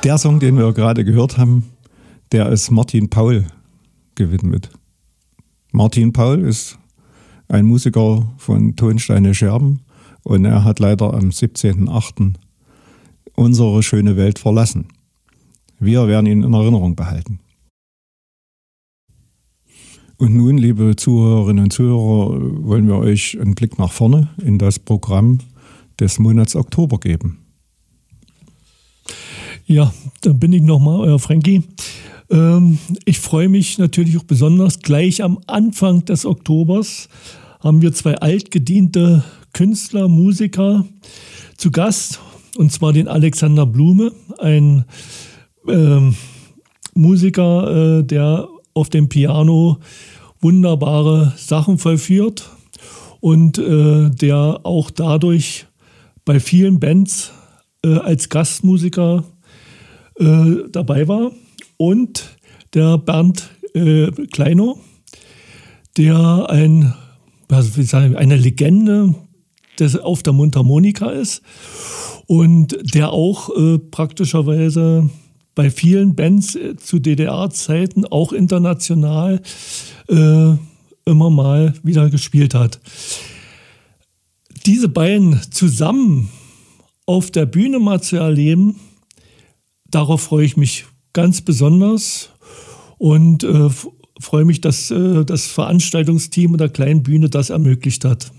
Der Song, den wir gerade gehört haben, der ist Martin Paul gewidmet. Martin Paul ist ein Musiker von Tonsteine Scherben und er hat leider am 17.08. unsere schöne Welt verlassen. Wir werden ihn in Erinnerung behalten. Und nun, liebe Zuhörerinnen und Zuhörer, wollen wir euch einen Blick nach vorne in das Programm des Monats Oktober geben. Ja, dann bin ich nochmal, euer Frankie. Ich freue mich natürlich auch besonders. Gleich am Anfang des Oktobers haben wir 2 altgediente Künstler, Musiker zu Gast. Und zwar den Alexander Blume, ein Musiker, der auf dem Piano wunderbare Sachen vollführt und der auch dadurch bei vielen Bands als Gastmusiker dabei war. Und der Bernd Kleinow, der eine Legende auf der Mundharmonika ist und der auch praktischerweise bei vielen Bands zu DDR-Zeiten, auch international, immer mal wieder gespielt hat. Diese beiden zusammen auf der Bühne mal zu erleben, darauf freue ich mich ganz besonders und freue mich, dass das Veranstaltungsteam der kleinen Bühne das ermöglicht hat.